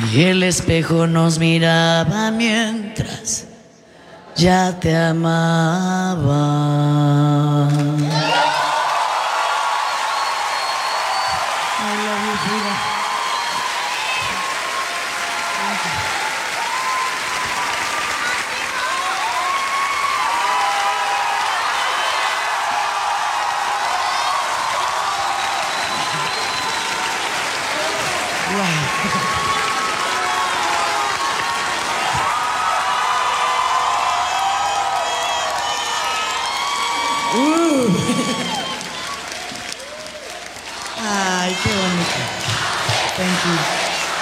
Y el espejo nos miraba mientras ya te amaba. I love you, Frida. Ay, qué bonito. Thank you.